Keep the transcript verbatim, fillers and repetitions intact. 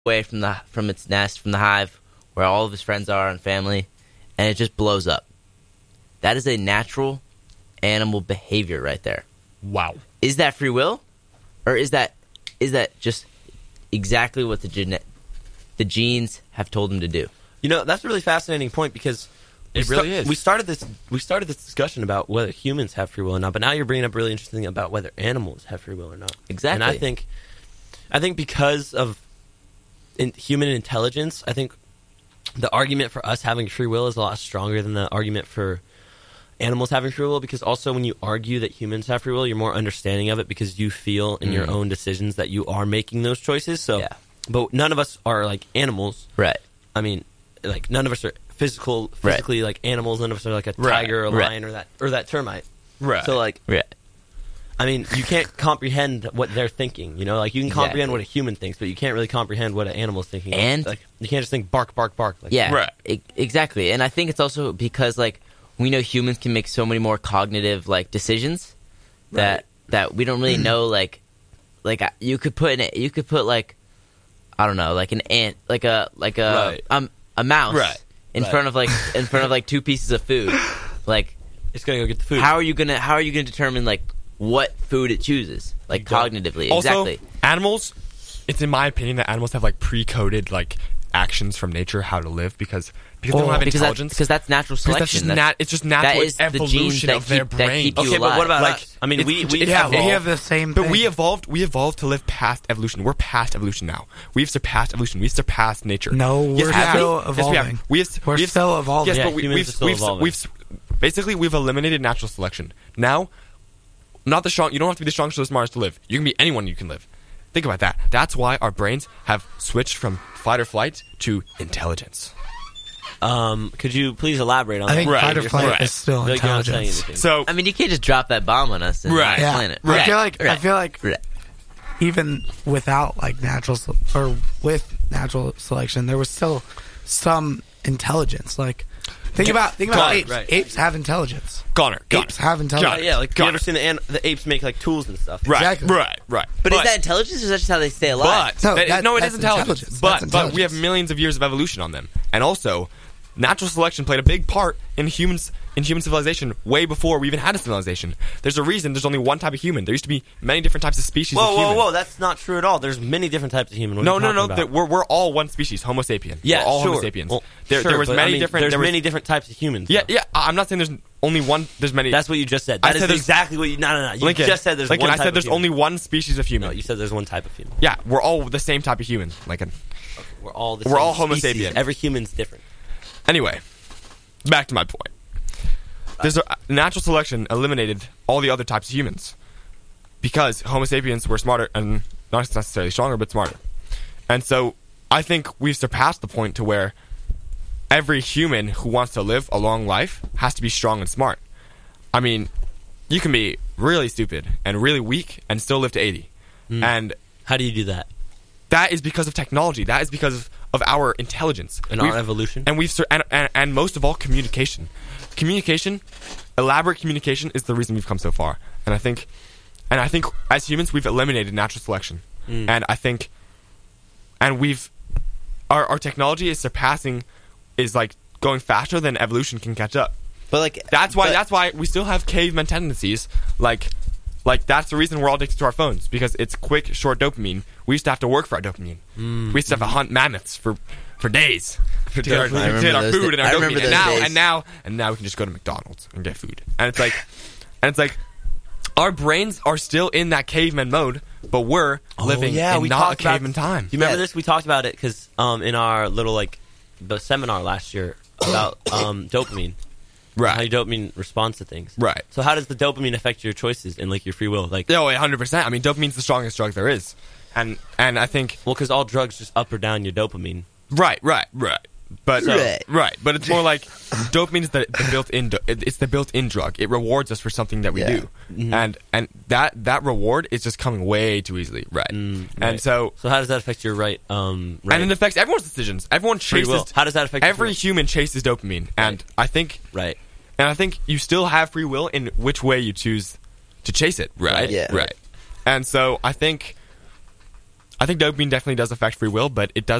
away from the from its nest, from the hive, where all of his friends are and family, and it just blows up. That is a natural animal behavior right there. Wow. Is that free will, or is that is that just exactly what the gene the genes have told him to do? You know, that's a really fascinating point because it really sta- is. We started this we started this discussion about whether humans have free will or not, but now you're bringing up really interesting about whether animals have free will or not. Exactly. And I think I think because of in human intelligence, I think the argument for us having free will is a lot stronger than the argument for animals having free will, because also when you argue that humans have free will, you're more understanding of it because you feel in mm. your own decisions that you are making those choices. So, yeah. But none of us are like animals. Right. I mean, like none of us are physical, physically right. like animals. None of us are like a right. tiger or a right. lion or that or that termite. Right. So like, right. I mean, you can't comprehend what they're thinking. You know, like you can exactly. comprehend what a human thinks, but you can't really comprehend what an animal's thinking. And like, you can't just think bark, bark, bark. Like, yeah, right. e- exactly. And I think it's also because like we know humans can make so many more cognitive like decisions that right. that we don't really know. Like, like you could put in you could put like I don't know, like an ant, like a like a right. um, a mouse right. in right. front of like in front of like two pieces of food. Like, it's gonna go get the food. How are you gonna How are you gonna determine like what food it chooses, like cognitively? Also, exactly. Animals, it's in my opinion that animals have like pre-coded like actions from nature how to live because because well, they don't have because intelligence. That's, because that's natural selection. That's just that's, nat- it's just natural that is evolution the of their keep, brain. Keep you okay, alive. but what about like, us? I mean, we we yeah, evolved. we have the same. But thing. we evolved. We evolved to live past evolution. We're past evolution now. We've surpassed evolution. We've surpassed nature. No, yes, we're we have. still Yes, we evolving. have. We have, we're we have, still evolving. Yes, Yeah, but we, humans we've, are still we've, evolving. we've basically we've eliminated natural selection. Now, not the strong. You don't have to be the strongest or the smartest to live. You can be anyone. You can live. Think about that. That's why our brains have switched from fight or flight to intelligence. Um, could you please elaborate on I that? think Right. fight or flight Right. is still Like, you're not saying intelligence. anything. So I mean, you can't just drop that bomb on us and Right. Yeah. explain it. I Right. feel like I Right. feel like Right. even without like natural se- or with natural selection, there was still some intelligence. Like think Yeah. about think about Right, apes. right. Apes have intelligence. Connor, Connor. Apes have Uh, intelligence. yeah, like Got you ever it. seen the an- the apes make like tools and stuff? Right, Exactly. right, right. But, is that intelligence, or is that just how they stay alive? But No, that- that- no, it that's is intelligence. intelligence. But That's but we have intelligence. millions of years of evolution on them, and also natural selection played a big part in humans in human civilization way before we even had a civilization. There's a reason there's only one type of human. There used to be many different types of species. Whoa, of whoa, human. whoa! That's not true at all. There's many different types of human. What No, are you no, talking no. about? that We're we're all one species, Homo sapien. Yeah, we're all sure. Homo sapiens. Well, there, sure, there was but, many I mean, different. There's there was, many different types of humans. Yeah, though. yeah. I'm not saying there's only one. There's many. That's what you just said. I That is said there's- exactly what you. No, no, no. You Lincoln, just said there's Lincoln, one I type said of there's human. only one species of human. No, you said there's one type of human. Yeah, we're all the same type of human. Lincoln. We're all the We're same all Homo species. sapien. Every human's different. Anyway, back to my point. There's a natural selection eliminated all the other types of humans because Homo sapiens were smarter and not necessarily stronger, but smarter. And so I think we've surpassed the point to where every human who wants to live a long life has to be strong and smart. I mean, you can be really stupid and really weak and still live to eighty. Mm. And How do you do that? that is because of technology. That is because of, of our intelligence. In We've- our evolution? And we've sur- and, and, and most of all, communication. Communication, elaborate communication, is the reason we've come so far. And I think, and I think as humans, we've eliminated natural selection. Mm. And I think, and we've, our our technology is surpassing, is like going faster than evolution can catch up. But like That's why. but- that's why we still have caveman tendencies. Like, like that's the reason we're all addicted to our phones because it's quick, short dopamine. We used to have to work for our dopamine. Mm. We used to have to hunt mammoths for for days to get our, dopamine. I to get remember our those food da- and our I dopamine. remember And those now, days. and now, and now we can just go to McDonald's and get food. And it's like, and it's like, our brains are still in that caveman mode, but we're living yeah, in we not a talked about- caveman time. Do you remember Yeah. this? We talked about it because um, in our little like the seminar last year about um, dopamine, how Right, your dopamine responds to things. right. So how does the dopamine affect your choices and like your free will? Like, Oh, one hundred percent. I mean, dopamine's the strongest drug there is, and and I think well, because all drugs just up or down your dopamine. right, right, right. But So- Right. right, but it's more like dopamine is the, the built-in. do- it- It's the built-in drug. It rewards us for something that we Yeah. do, and and that that reward is just coming way too easily. Right, Mm, and right. so So how does that affect your right? Um, right? and it affects everyone's decisions. Everyone free will. chases. How does that affect your Every free human chases dopamine, and I think will? Right. and I think you still have free will in which way you choose to chase it. Right, Yeah. right. And so I think I think dopamine definitely does affect free will, but it does